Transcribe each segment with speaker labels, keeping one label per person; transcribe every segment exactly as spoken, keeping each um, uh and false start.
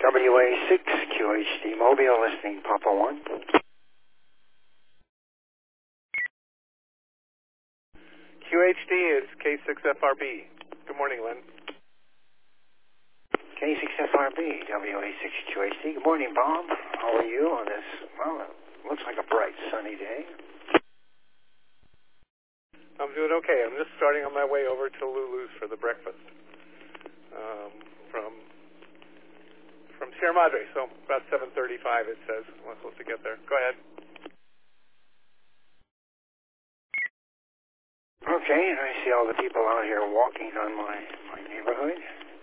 Speaker 1: W A six Q H D Mobile, listening Papa one.
Speaker 2: Q H D is K six F R B. Good morning, Len.
Speaker 1: K six F R B, W A six Q H D. Good morning, Bob. How are you on this, well, it looks like a bright, sunny day?
Speaker 2: I'm doing okay. I'm just starting on my way over to Lulu's for the breakfast. Um, from from Sierra Madre, so about seven thirty-five it says. I'm supposed to get there. Go ahead.
Speaker 1: Okay, and I see all the people out here walking on my, my neighborhood.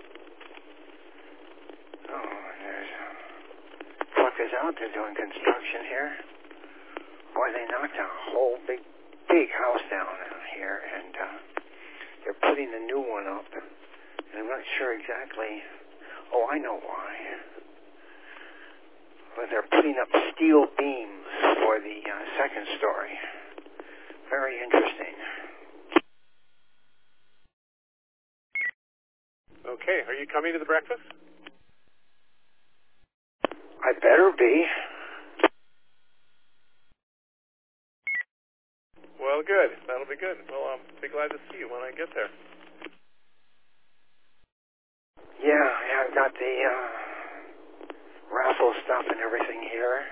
Speaker 1: Oh, there's truckers out there doing construction here. Boy, they knocked a whole big, big house down here, and uh, they're putting a new one up. And I'm not sure exactly. Oh, I know why. But they're putting up steel beams for the uh, second story. Very interesting.
Speaker 2: Okay, are you coming to the breakfast?
Speaker 1: I better be.
Speaker 2: Well, good. That'll be good. Well, I'll be glad to see you when I get there.
Speaker 1: Yeah, yeah, I've got the uh, raffle stuff and everything here.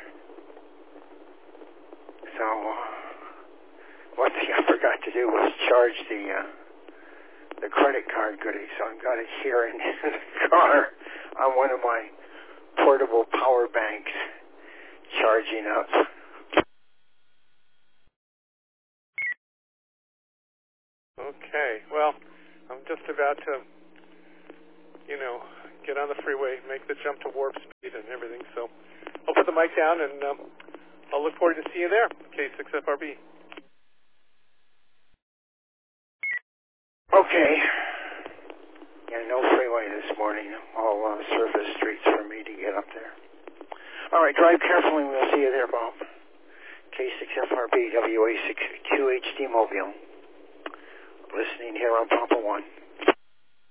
Speaker 1: So, uh, one thing I forgot to do was charge the uh, the credit card goodies. So I've got it here in the car on one of my portable power banks charging up.
Speaker 2: Okay, well, I'm just about to, you know, get on the freeway, make the jump to warp speed and everything, so I'll put the mic down and um, I'll look forward to seeing you there, K six F R B.
Speaker 1: Okay. Yeah, no freeway this morning. All uh, surface streets for me to get up there. All right, drive carefully and we'll see you there, Bob. K six F R B, W A six Q H D Mobile. Listening here on Papa one.